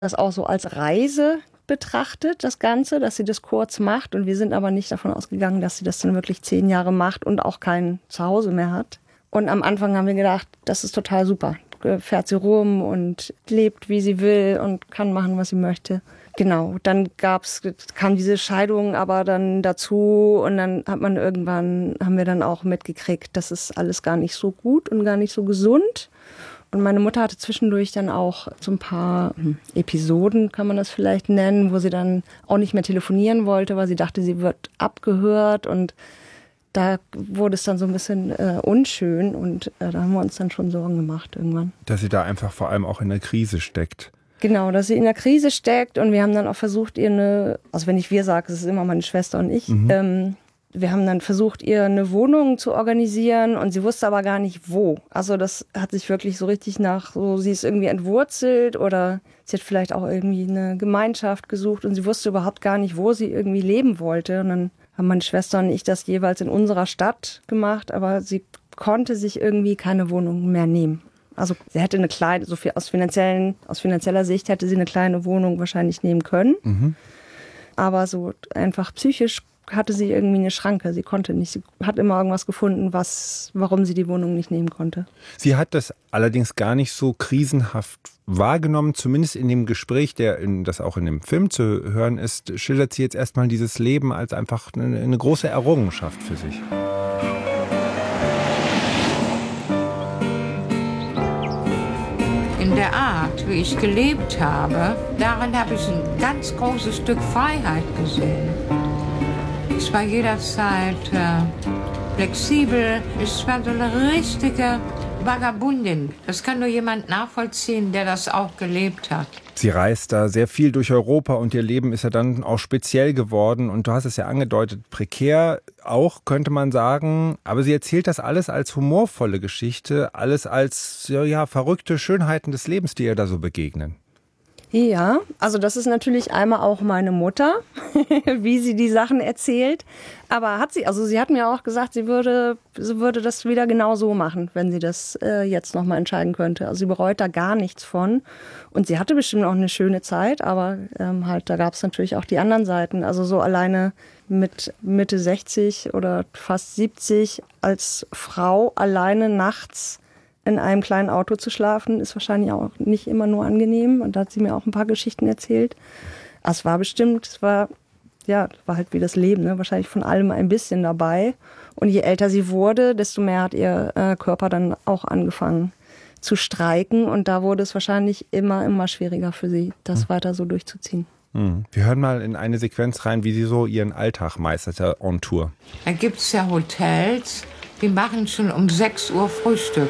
das auch so als Reise betrachtet, das Ganze, dass sie das kurz macht. Und wir sind aber nicht davon ausgegangen, dass sie das dann wirklich 10 Jahre macht und auch kein Zuhause mehr hat. Und am Anfang haben wir gedacht, das ist total super. Fährt sie rum und lebt, wie sie will und kann machen, was sie möchte. Genau, dann kam diese Scheidung aber dann dazu und dann haben wir dann auch mitgekriegt, das ist alles gar nicht so gut und gar nicht so gesund. Und meine Mutter hatte zwischendurch dann auch so ein paar Episoden, kann man das vielleicht nennen, wo sie dann auch nicht mehr telefonieren wollte, weil sie dachte, sie wird abgehört. Und da wurde es dann so ein bisschen unschön und da haben wir uns dann schon Sorgen gemacht irgendwann. Dass sie da einfach vor allem auch in der Krise steckt. Genau, dass sie in der Krise steckt und wir haben dann auch versucht, also wenn ich wir sage, es ist immer meine Schwester und ich, wir haben dann versucht, ihr eine Wohnung zu organisieren und sie wusste aber gar nicht wo. Also das hat sich wirklich so richtig sie ist irgendwie entwurzelt oder sie hat vielleicht auch irgendwie eine Gemeinschaft gesucht und sie wusste überhaupt gar nicht, wo sie irgendwie leben wollte. Und dann haben meine Schwester und ich das jeweils in unserer Stadt gemacht, aber sie konnte sich irgendwie keine Wohnung mehr nehmen. Also sie hätte eine kleine, so viel aus finanzieller Sicht hätte sie eine kleine Wohnung wahrscheinlich nehmen können. Mhm. Aber so einfach psychisch hatte sie irgendwie eine Schranke. Sie konnte nicht. Sie hat immer irgendwas gefunden, warum sie die Wohnung nicht nehmen konnte. Sie hat das allerdings gar nicht so krisenhaft wahrgenommen, zumindest in dem Gespräch, das auch in dem Film zu hören ist, schildert sie jetzt erstmal dieses Leben als einfach eine große Errungenschaft für sich. In der Art, wie ich gelebt habe, darin habe ich ein ganz großes Stück Freiheit gesehen. Ich war jederzeit flexibel. Ich war so eine richtige Vagabundin. Das kann nur jemand nachvollziehen, der das auch gelebt hat. Sie reist da sehr viel durch Europa und ihr Leben ist ja dann auch speziell geworden. Und du hast es ja angedeutet, prekär auch, könnte man sagen. Aber sie erzählt das alles als humorvolle Geschichte, alles als verrückte Schönheiten des Lebens, die ihr da so begegnen. Ja, also das ist natürlich einmal auch meine Mutter, wie sie die Sachen erzählt. Aber sie hat mir auch gesagt, sie würde das wieder genau so machen, wenn sie das jetzt nochmal entscheiden könnte. Also sie bereut da gar nichts von. Und sie hatte bestimmt auch eine schöne Zeit, aber da gab es natürlich auch die anderen Seiten. Also so alleine mit Mitte 60 oder fast 70 als Frau alleine nachts in einem kleinen Auto zu schlafen, ist wahrscheinlich auch nicht immer nur angenehm. Und da hat sie mir auch ein paar Geschichten erzählt. Es war halt wie das Leben, ne? Wahrscheinlich von allem ein bisschen dabei. Und je älter sie wurde, desto mehr hat ihr Körper dann auch angefangen zu streiken. Und da wurde es wahrscheinlich immer schwieriger für sie, das weiter so durchzuziehen. Wir hören mal in eine Sequenz rein, wie sie so ihren Alltag meisterte on Tour. Da gibt es ja Hotels, die machen schon um 6 Uhr Frühstück.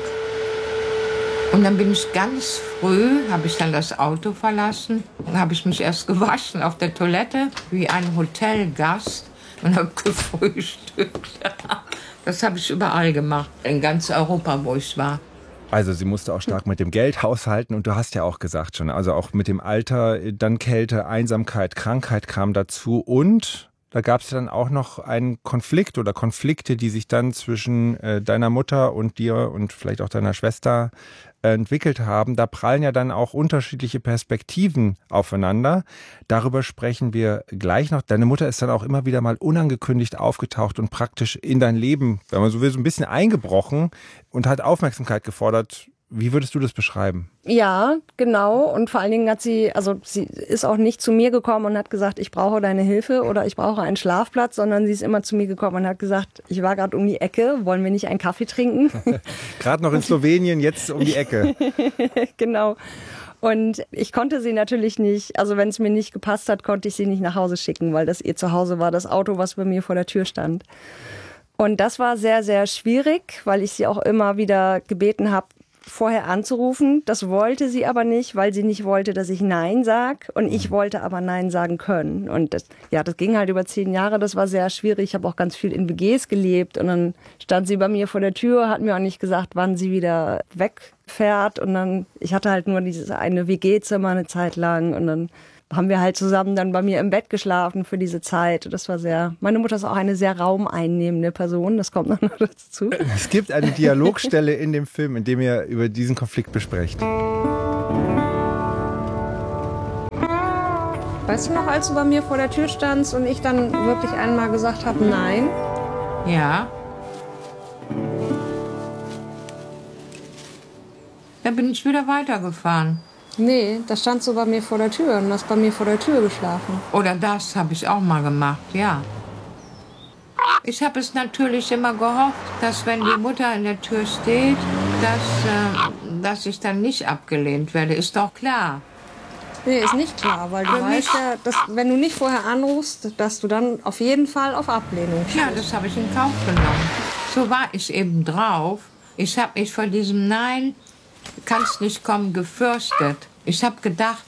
Und dann bin ich ganz früh, habe ich dann das Auto verlassen, dann habe ich mich erst gewaschen auf der Toilette wie ein Hotelgast und habe gefrühstückt. Das habe ich überall gemacht, in ganz Europa, wo ich war. Also sie musste auch stark mit dem Geld haushalten und du hast ja auch gesagt schon, also auch mit dem Alter, dann Kälte, Einsamkeit, Krankheit kam dazu und da gab es dann auch noch einen Konflikt oder Konflikte, die sich dann zwischen deiner Mutter und dir und vielleicht auch deiner Schwester entwickelt haben. Da prallen ja dann auch unterschiedliche Perspektiven aufeinander. Darüber sprechen wir gleich noch. Deine Mutter ist dann auch immer wieder mal unangekündigt aufgetaucht und praktisch in dein Leben, wenn man so will, so ein bisschen eingebrochen und hat Aufmerksamkeit gefordert. Wie würdest du das beschreiben? Ja, genau. Und vor allen Dingen sie ist auch nicht zu mir gekommen und hat gesagt, ich brauche deine Hilfe oder ich brauche einen Schlafplatz, sondern sie ist immer zu mir gekommen und hat gesagt, ich war gerade um die Ecke, wollen wir nicht einen Kaffee trinken? Gerade noch in Slowenien, jetzt um die Ecke. Genau. Und ich konnte sie natürlich nicht, also wenn es mir nicht gepasst hat, konnte ich sie nicht nach Hause schicken, weil das ihr Zuhause war, das Auto, was bei mir vor der Tür stand. Und das war sehr, sehr schwierig, weil ich sie auch immer wieder gebeten habe, vorher anzurufen. Das wollte sie aber nicht, weil sie nicht wollte, dass ich Nein sage. Und ich wollte aber Nein sagen können. Und das ging halt über 10 Jahre. Das war sehr schwierig. Ich habe auch ganz viel in WGs gelebt. Und dann stand sie bei mir vor der Tür, hat mir auch nicht gesagt, wann sie wieder wegfährt. Und dann, ich hatte halt nur dieses eine WG-Zimmer eine Zeit lang. Und dann haben wir halt zusammen dann bei mir im Bett geschlafen für diese Zeit. Das war meine Mutter ist auch eine sehr raumeinnehmende Person, das kommt noch dazu. Es gibt eine Dialogstelle in dem Film, in dem ihr über diesen Konflikt besprecht. Weißt du noch, als du bei mir vor der Tür standst und ich dann wirklich einmal gesagt habe, nein? Ja. Dann bin ich wieder weitergefahren. Nee, da standst du bei mir vor der Tür und hast bei mir vor der Tür geschlafen. Oder das habe ich auch mal gemacht, ja. Ich habe es natürlich immer gehofft, dass wenn die Mutter in der Tür steht, dass ich dann nicht abgelehnt werde. Ist doch klar. Nee, ist nicht klar, weil du weißt ja, dass, wenn du nicht vorher anrufst, dass du dann auf jeden Fall auf Ablehnung stehst. Ja, das habe ich in Kauf genommen. So war ich eben drauf. Ich habe mich vor diesem Nein, kannst nicht kommen, gefürchtet. Ich habe gedacht,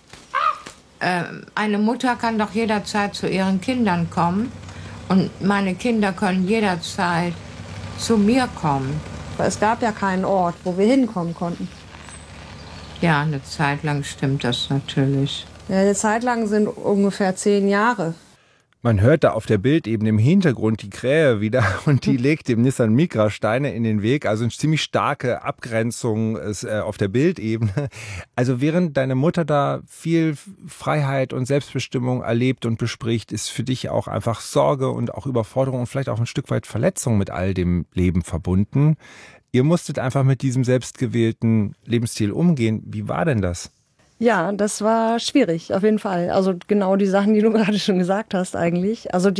eine Mutter kann doch jederzeit zu ihren Kindern kommen. Und meine Kinder können jederzeit zu mir kommen. Es gab ja keinen Ort, wo wir hinkommen konnten. Ja, eine Zeit lang stimmt das natürlich. Ja, eine Zeit lang sind ungefähr 10 Jahre. Man hört da auf der Bildebene im Hintergrund die Krähe wieder und die legt dem Nissan Micra Steine in den Weg. Also eine ziemlich starke Abgrenzung ist, auf der Bildebene. Also während deine Mutter da viel Freiheit und Selbstbestimmung erlebt und bespricht, ist für dich auch einfach Sorge und auch Überforderung und vielleicht auch ein Stück weit Verletzung mit all dem Leben verbunden. Ihr musstet einfach mit diesem selbstgewählten Lebensstil umgehen. Wie war denn das? Ja, das war schwierig, auf jeden Fall. Also genau die Sachen, die du gerade schon gesagt hast eigentlich. Also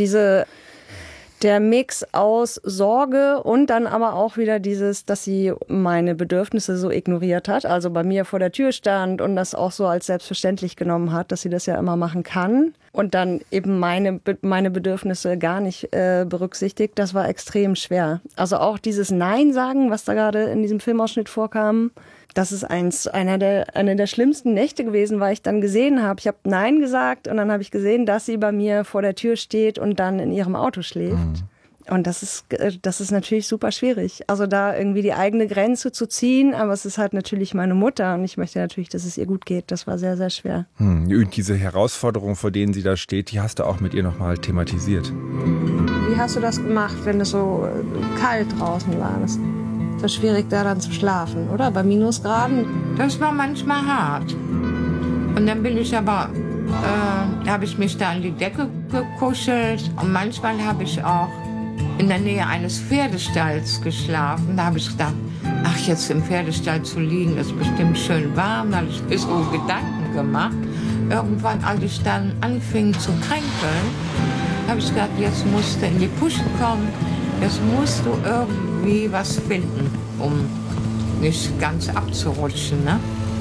der Mix aus Sorge und dann aber auch wieder dieses, dass sie meine Bedürfnisse so ignoriert hat. Also bei mir vor der Tür stand und das auch so als selbstverständlich genommen hat, dass sie das ja immer machen kann. Und dann eben meine Bedürfnisse gar nicht berücksichtigt. Das war extrem schwer. Also auch dieses Nein sagen, was da gerade in diesem Filmausschnitt vorkam, das ist eine der schlimmsten Nächte gewesen, weil ich dann gesehen habe, ich habe Nein gesagt und dann habe ich gesehen, dass sie bei mir vor der Tür steht und dann in ihrem Auto schläft. Und das ist natürlich super schwierig. Also da irgendwie die eigene Grenze zu ziehen, aber es ist halt natürlich meine Mutter und ich möchte natürlich, dass es ihr gut geht. Das war sehr, sehr schwer. Und diese Herausforderung, vor denen sie da steht, die hast du auch mit ihr nochmal thematisiert. Wie hast du das gemacht, wenn es so kalt draußen war? Das war schwierig, da dann zu schlafen, oder? Bei Minusgraden? Das war manchmal hart. Und dann bin ich aber, habe ich mich da an die Decke gekuschelt. Und manchmal habe ich auch in der Nähe eines Pferdestalls geschlafen. Da habe ich gedacht, ach, jetzt im Pferdestall zu liegen, ist bestimmt schön warm. Da habe ich mir so Gedanken gemacht. Irgendwann, als ich dann anfing zu kränkeln, habe ich gedacht, jetzt musst du in die Puschen kommen. Jetzt musst du irgendwie was finden, um nicht ganz abzurutschen, ne?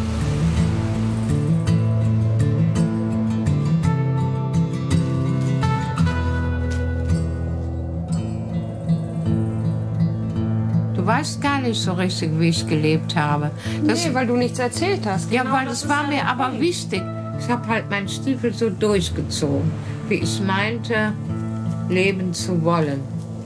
Du weißt gar nicht so richtig, wie ich gelebt habe. Nee, weil du nichts erzählt hast. Ja, weil das war mir aber wichtig. Ich habe halt meinen Stiefel so durchgezogen, wie ich meinte, leben zu wollen.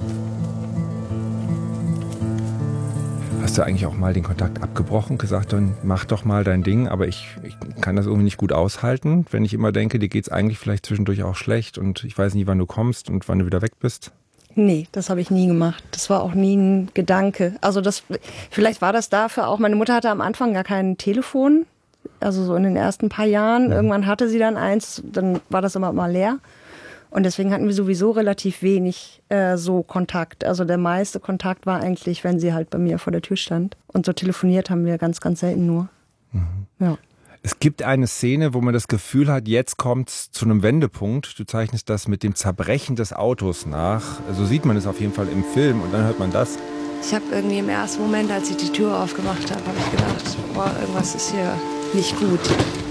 Hast du eigentlich auch mal den Kontakt abgebrochen, gesagt, dann mach doch mal dein Ding, aber ich kann das irgendwie nicht gut aushalten, wenn ich immer denke, dir geht's eigentlich vielleicht zwischendurch auch schlecht und ich weiß nie, wann du kommst und wann du wieder weg bist? Nee, das habe ich nie gemacht. Das war auch nie ein Gedanke. Also vielleicht war das dafür auch, meine Mutter hatte am Anfang gar kein Telefon, also so in den ersten paar Jahren. Irgendwann hatte sie dann eins, dann war das immer mal leer. Und deswegen hatten wir sowieso relativ wenig so Kontakt. Also der meiste Kontakt war eigentlich, wenn sie halt bei mir vor der Tür stand. Und so telefoniert haben wir ganz, ganz selten nur. Ja. Es gibt eine Szene, wo man das Gefühl hat, jetzt kommt's zu einem Wendepunkt. Du zeichnest das mit dem Zerbrechen des Autos nach. So sieht man es auf jeden Fall im Film und dann hört man das. Ich habe irgendwie im ersten Moment, als ich die Tür aufgemacht habe, habe ich gedacht, boah, irgendwas ist hier nicht gut.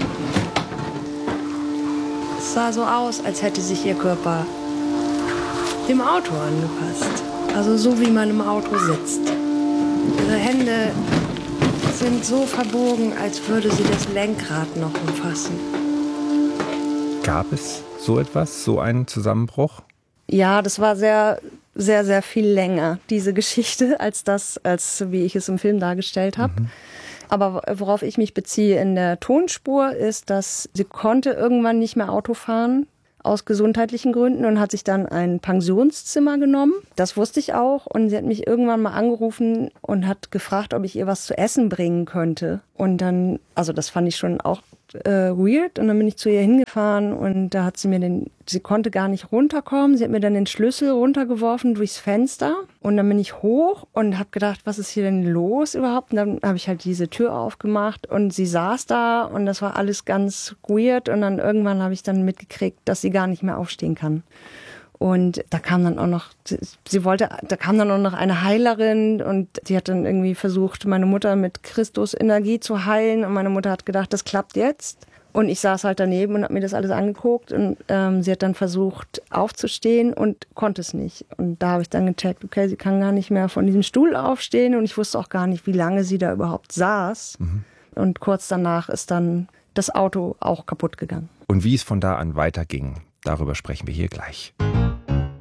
Es sah so aus, als hätte sich ihr Körper dem Auto angepasst. Also so, wie man im Auto sitzt. Ihre Hände sind so verbogen, als würde sie das Lenkrad noch umfassen. Gab es so etwas, so einen Zusammenbruch? Ja, das war sehr, sehr, sehr viel länger, diese Geschichte, als wie ich es im Film dargestellt habe. Aber worauf ich mich beziehe in der Tonspur ist, dass sie konnte irgendwann nicht mehr Auto fahren, aus gesundheitlichen Gründen, und hat sich dann ein Pensionszimmer genommen. Das wusste ich auch. Und sie hat mich irgendwann mal angerufen und hat gefragt, ob ich ihr was zu essen bringen könnte. Und dann, also das fand ich schon auch weird. Und dann bin ich zu ihr hingefahren und da hat sie konnte gar nicht runterkommen. Sie hat mir dann den Schlüssel runtergeworfen durchs Fenster. Und dann bin ich hoch und habe gedacht, was ist hier denn los überhaupt? Und dann habe ich halt diese Tür aufgemacht und sie saß da und das war alles ganz weird. Und dann irgendwann habe ich dann mitgekriegt, dass sie gar nicht mehr aufstehen kann. Und da kam dann auch noch, da kam dann auch noch eine Heilerin und die hat dann irgendwie versucht, meine Mutter mit Christus Energie zu heilen. Und meine Mutter hat gedacht, das klappt jetzt. Und ich saß halt daneben und habe mir das alles angeguckt. Und sie hat dann versucht aufzustehen und konnte es nicht. Und da habe ich dann gecheckt, okay, sie kann gar nicht mehr von diesem Stuhl aufstehen. Und ich wusste auch gar nicht, wie lange sie da überhaupt saß. Mhm. Und kurz danach ist dann das Auto auch kaputt gegangen. Und wie es von da an weiterging, darüber sprechen wir hier gleich.